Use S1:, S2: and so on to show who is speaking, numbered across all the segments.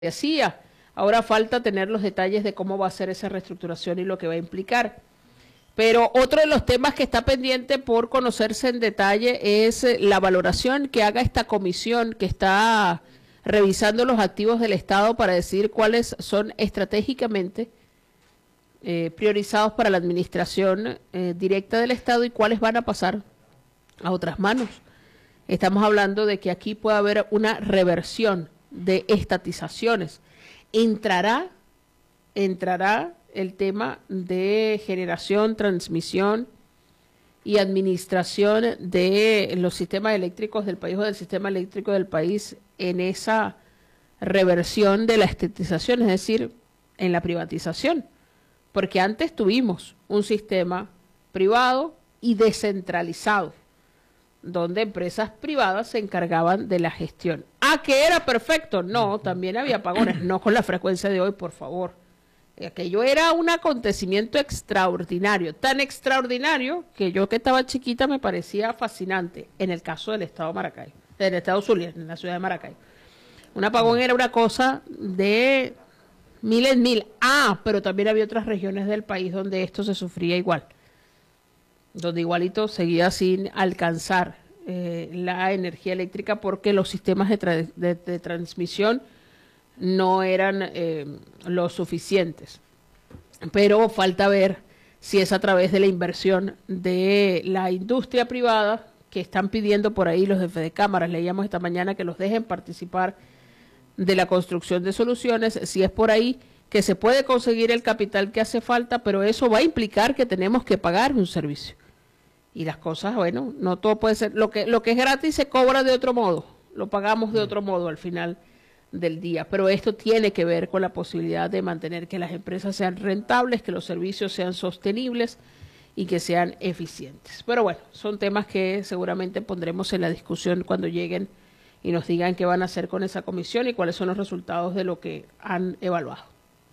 S1: hacía. Ahora falta tener los detalles de cómo va a ser esa reestructuración y lo que va a implicar. Pero otro de los temas que está pendiente por conocerse en detalle es la valoración que haga esta comisión que está revisando los activos del Estado para decir cuáles son estratégicamente priorizados para la administración directa del Estado y cuáles van a pasar a otras manos. Estamos hablando de que aquí puede haber una reversión de estatizaciones. Entrará el tema de generación, transmisión y administración de los sistemas eléctricos del país o del sistema eléctrico del país en esa reversión de la estatización, es decir, en la privatización. Porque antes tuvimos un sistema privado y descentralizado, donde empresas privadas se encargaban de la gestión. ¿Ah, que era perfecto? No, también había apagones, no con la frecuencia de hoy, por favor. Aquello era un acontecimiento extraordinario, tan extraordinario que yo que estaba chiquita me parecía fascinante en el caso del estado de Maracay, del estado Zulia, en la ciudad de Maracay. Un apagón era una cosa de mil en mil. Ah, pero también había otras regiones del país donde esto se sufría igual, donde igualito seguía sin alcanzar la energía eléctrica porque los sistemas de transmisión no eran lo suficientes. Pero falta ver si es a través de la inversión de la industria privada que están pidiendo por ahí los jefes de cámaras. Leíamos esta mañana que los dejen participar de la construcción de soluciones, si es por ahí que se puede conseguir el capital que hace falta, pero eso va a implicar que tenemos que pagar un servicio. Y las cosas, bueno, no todo puede ser, lo que es gratis se cobra de otro modo, lo pagamos de otro modo al final del día, pero esto tiene que ver con la posibilidad de mantener que las empresas sean rentables, que los servicios sean sostenibles y que sean eficientes. Pero bueno, son temas que seguramente pondremos en la discusión cuando lleguen y nos digan qué van a hacer con esa comisión y cuáles son los resultados de lo que han evaluado.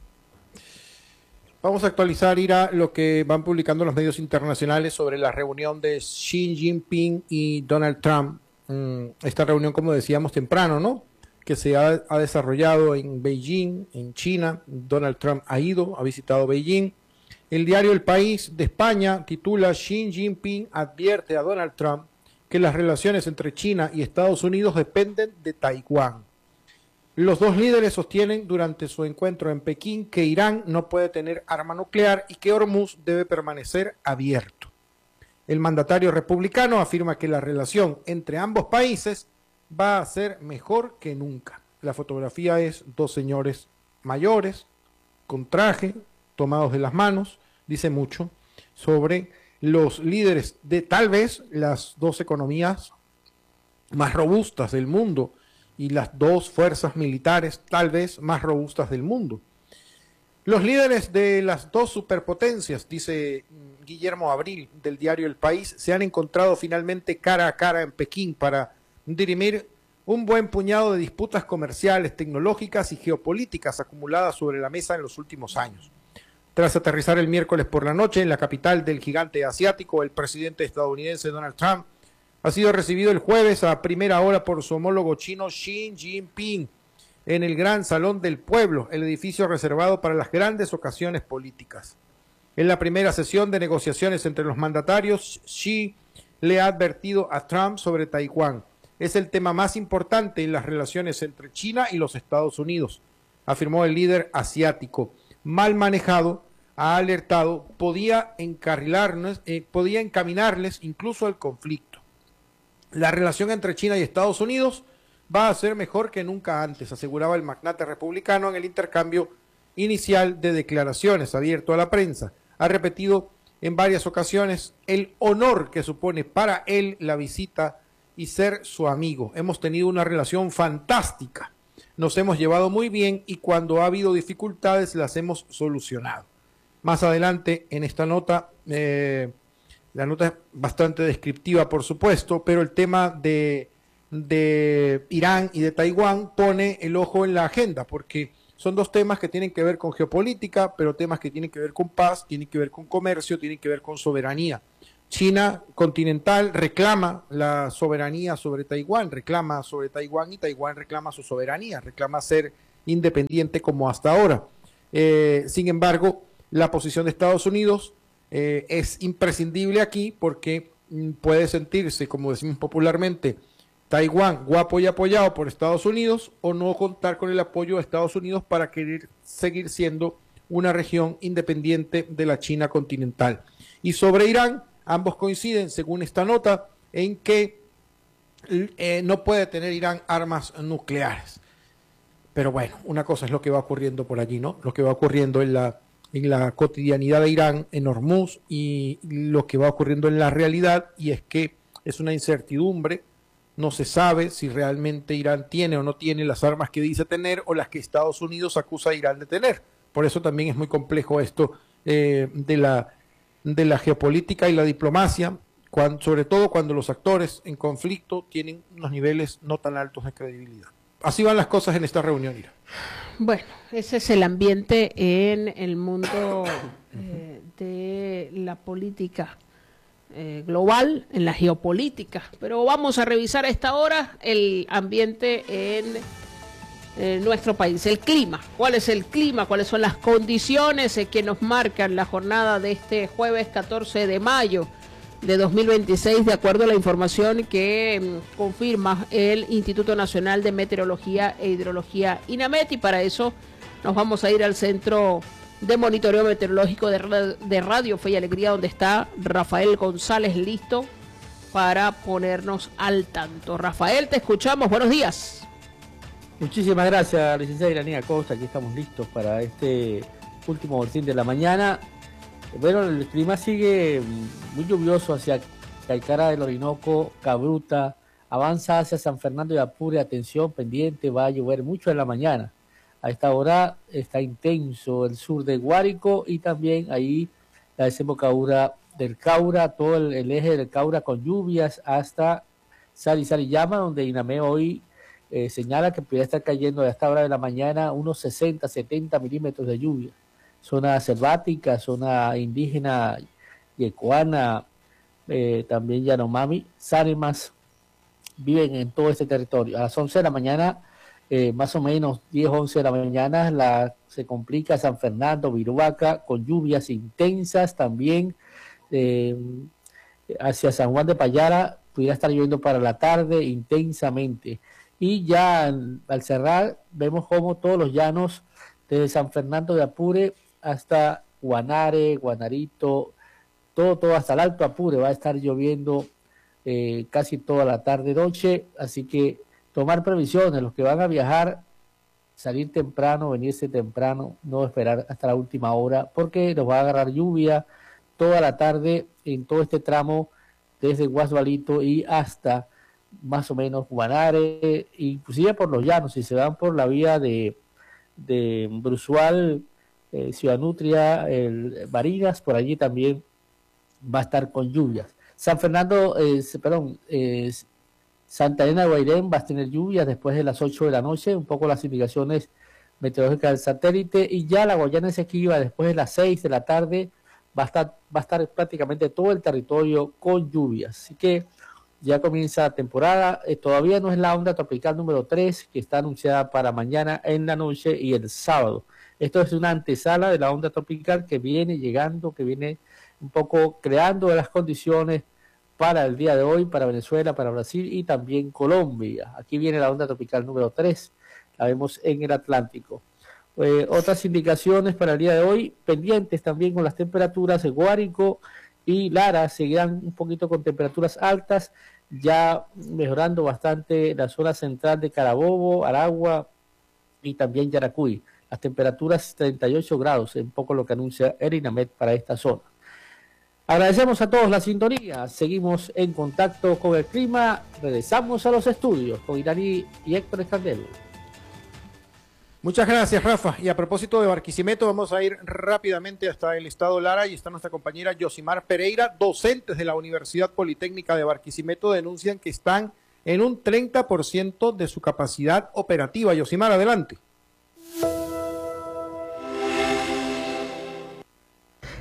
S2: Vamos a actualizar, Ira, lo que van publicando los medios internacionales sobre la reunión de Xi Jinping y Donald Trump. Esta reunión, como decíamos temprano, ¿no?, que se ha desarrollado en Beijing, en China. Donald Trump ha visitado Beijing. El diario El País de España titula: Xi Jinping advierte a Donald Trump que las relaciones entre China y Estados Unidos dependen de Taiwán. Los dos líderes sostienen durante su encuentro en Pekín que Irán no puede tener arma nuclear y que Hormuz debe permanecer abierto. El mandatario republicano afirma que la relación entre ambos países va a ser mejor que nunca. La fotografía es dos señores mayores, con traje, tomados de las manos. Dice mucho sobre los líderes de tal vez las dos economías más robustas del mundo y las dos fuerzas militares tal vez más robustas del mundo. Los líderes de las dos superpotencias, dice Guillermo Abril del diario El País, se han encontrado finalmente cara a cara en Pekín para dirimir un buen puñado de disputas comerciales, tecnológicas y geopolíticas acumuladas sobre la mesa en los últimos años. Tras aterrizar el miércoles por la noche en la capital del gigante asiático, el presidente estadounidense Donald Trump ha sido recibido el jueves a primera hora por su homólogo chino Xi Jinping en el Gran Salón del Pueblo, el edificio reservado para las grandes ocasiones políticas. En la primera sesión de negociaciones entre los mandatarios, Xi le ha advertido a Trump sobre Taiwán. Es el tema más importante en las relaciones entre China y los Estados Unidos, afirmó el líder asiático. Mal manejado, ha alertado, podía encaminarles incluso al conflicto. La relación entre China y Estados Unidos va a ser mejor que nunca antes, aseguraba el magnate republicano en el intercambio inicial de declaraciones abierto a la prensa. Ha repetido en varias ocasiones el honor que supone para él la visita y ser su amigo. Hemos tenido una relación fantástica, nos hemos llevado muy bien y cuando ha habido dificultades las hemos solucionado. Más adelante en esta nota, la nota es bastante descriptiva por supuesto, pero el tema de Irán y de Taiwán pone el ojo en la agenda porque son dos temas que tienen que ver con geopolítica, pero temas que tienen que ver con paz, tienen que ver con comercio, tienen que ver con soberanía. China continental reclama la soberanía sobre Taiwán, reclama sobre Taiwán y Taiwán reclama su soberanía, reclama ser independiente como hasta ahora. Sin embargo, la posición de Estados Unidos es imprescindible aquí porque puede sentirse, como decimos popularmente, Taiwán guapo y apoyado por Estados Unidos, o no contar con el apoyo de Estados Unidos para querer seguir siendo una región independiente de la China continental. Y sobre Irán, ambos coinciden, según esta nota, en que no puede tener Irán armas nucleares. Pero bueno, una cosa es lo que va ocurriendo por allí, ¿no? Lo que va ocurriendo en la cotidianidad de Irán, en Hormuz, y lo que va ocurriendo en la realidad, y es que es una incertidumbre. No se sabe si realmente Irán tiene o no tiene las armas que dice tener o las que Estados Unidos acusa a Irán de tener. Por eso también es muy complejo esto de la geopolítica y la diplomacia, sobre todo cuando los actores en conflicto tienen unos niveles no tan altos de credibilidad. Así van las cosas en esta reunión, Ira.
S1: Bueno, ese es el ambiente en el mundo de la política global, en la geopolítica. Pero vamos a revisar a esta hora el ambiente en nuestro país, el clima. ¿Cuál es el clima? ¿Cuáles son las condiciones que nos marcan la jornada de este jueves 14 de mayo de 2026, de acuerdo a la información que confirma el Instituto Nacional de Meteorología e Hidrología, INAMET? Y para eso nos vamos a ir al Centro de Monitoreo Meteorológico de Radio Fe y Alegría, donde está Rafael González listo para ponernos al tanto. Rafael, te escuchamos. Buenos días.
S3: Muchísimas gracias, licenciada Iranía Costa. Aquí estamos listos para este último boletín de la mañana. Bueno, el clima sigue muy lluvioso hacia Caicara del Orinoco, Cabruta, avanza hacia San Fernando de Apure. Atención, pendiente, va a llover mucho en la mañana. A esta hora está intenso el sur de Guárico y también ahí la desembocadura del Caura, todo el eje del Caura con lluvias hasta Sarizariyama, donde INAME hoy señala que podría estar cayendo a esta hora de la mañana unos 60, 70 milímetros de lluvia. Zona selvática, zona indígena, yecoana, también Yanomami, Sáremas, viven en todo este territorio. A las 11 de la mañana, más o menos 10, 11 de la mañana, se complica San Fernando, Viruaca, con lluvias intensas también. Hacia San Juan de Payara, pudiera estar lloviendo para la tarde intensamente. Y ya al cerrar, vemos como todos los llanos, desde San Fernando de Apure hasta Guanare, Guanarito, todo hasta el Alto Apure va a estar lloviendo casi toda la tarde-noche, así que tomar previsiones, los que van a viajar, salir temprano, venirse temprano, no esperar hasta la última hora, porque nos va a agarrar lluvia toda la tarde en todo este tramo, desde Guasdualito y hasta más o menos Guanare, inclusive por los llanos, si se van por la vía de Brusual, Ciudad Nutria, Barinas, por allí también va a estar con lluvias. San Fernando, Santa Elena de Guairén va a tener lluvias después de las 8 de la noche, un poco las indicaciones meteorológicas del satélite, y ya la Guayana Esequiba después de las 6 de la tarde va a estar prácticamente todo el territorio con lluvias. Así que ya comienza la temporada, todavía no es la onda tropical número 3 que está anunciada para mañana en la noche y el sábado. Esto es una antesala de la onda tropical que viene llegando, que viene un poco creando las condiciones para el día de hoy, para Venezuela, para Brasil y también Colombia. Aquí viene la onda tropical número 3, la vemos en el Atlántico. Otras indicaciones para el día de hoy, pendientes también con las temperaturas de Guárico y Lara, seguirán un poquito con temperaturas altas, ya mejorando bastante la zona central de Carabobo, Aragua y también Yaracuy. Las temperaturas 38 grados, un poco lo que anuncia el INAMET para esta zona. Agradecemos a todos la sintonía, seguimos en contacto con el clima, regresamos a los estudios con Iraní y Héctor Escandel.
S2: Muchas gracias, Rafa. Y a propósito de Barquisimeto, vamos a ir rápidamente hasta el estado Lara y está nuestra compañera Yosimar Pereira. Docentes de la Universidad Politécnica de Barquisimeto denuncian que están en un 30% de su capacidad operativa. Yosimar, adelante.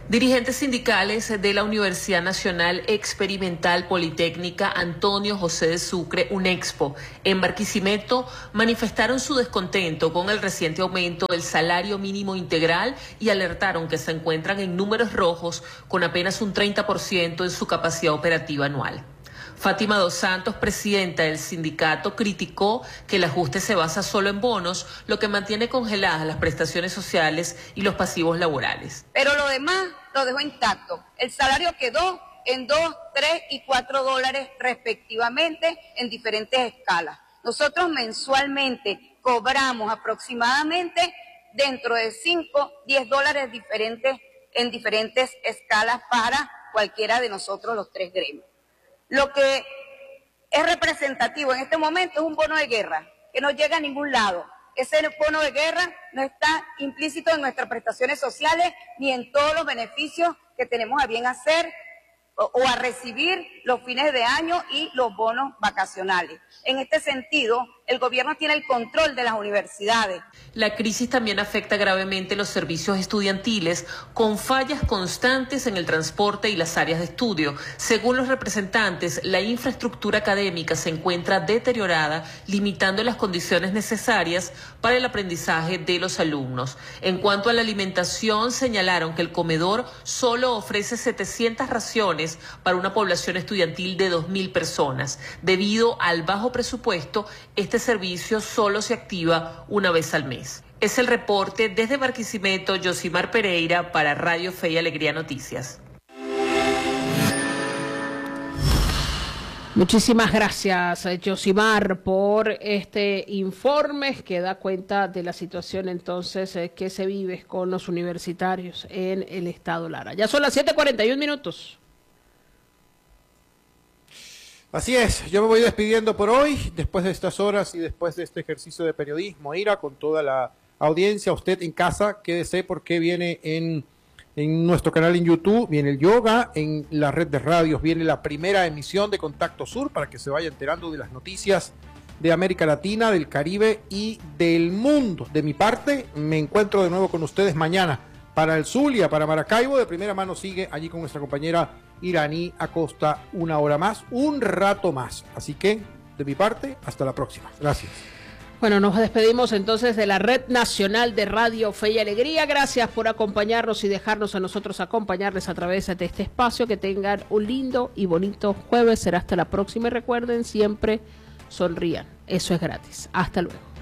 S4: Dirigentes sindicales de la Universidad Nacional Experimental Politécnica Antonio José de Sucre, UNEXPO, en Barquisimeto, manifestaron su descontento con el reciente aumento del salario mínimo integral y alertaron que se encuentran en números rojos con apenas un 30% en su capacidad operativa anual. Fátima Dos Santos, presidenta del sindicato, criticó que el ajuste se basa solo en bonos, lo que mantiene congeladas las prestaciones sociales y los pasivos laborales.
S5: Pero lo demás lo dejó intacto. El salario quedó en 2, 3 y 4 dólares respectivamente en diferentes escalas. Nosotros mensualmente cobramos aproximadamente dentro de 5, 10 dólares diferentes en diferentes escalas para cualquiera de nosotros los 3 gremios. Lo que es representativo en este momento es un bono de guerra que no llega a ningún lado. Ese bono de guerra no está implícito en nuestras prestaciones sociales ni en todos los beneficios que tenemos a bien hacer o a recibir los fines de año y los bonos vacacionales. En este sentido, el gobierno tiene el control de las universidades.
S4: La crisis también afecta gravemente los servicios estudiantiles, con fallas constantes en el transporte y las áreas de estudio. Según los representantes, la infraestructura académica se encuentra deteriorada, limitando las condiciones necesarias para el aprendizaje de los alumnos. En cuanto a la alimentación, señalaron que el comedor solo ofrece 700 raciones para una población estudiantil de 2.000 personas. Debido al bajo presupuesto, este servicio solo se activa una vez al mes. Es el reporte desde Barquisimeto, Yosimar Pereira para Radio Fe y Alegría Noticias.
S1: Muchísimas gracias, Yosimar, por este informe que da cuenta de la situación entonces que se vive con los universitarios en el estado Lara. Ya son las 7:41 minutos.
S2: Así es, yo me voy despidiendo por hoy, después de estas horas y después de este ejercicio de periodismo, Ira, con toda la audiencia. Usted en casa, quédese porque viene en nuestro canal en YouTube, viene el yoga, en la red de radios viene la primera emisión de Contacto Sur para que se vaya enterando de las noticias de América Latina, del Caribe y del mundo. De mi parte, me encuentro de nuevo con ustedes mañana para el Zulia, para Maracaibo. De primera mano sigue allí con nuestra compañera Iraní Acosta una hora más, un rato más. Así que, de mi parte, hasta la próxima. Gracias.
S1: Bueno, nos despedimos entonces de la Red Nacional de Radio Fe y Alegría. Gracias por acompañarnos y dejarnos a nosotros acompañarles a través de este espacio. Que tengan un lindo y bonito jueves. Será hasta la próxima y recuerden, siempre sonrían. Eso es gratis. Hasta luego.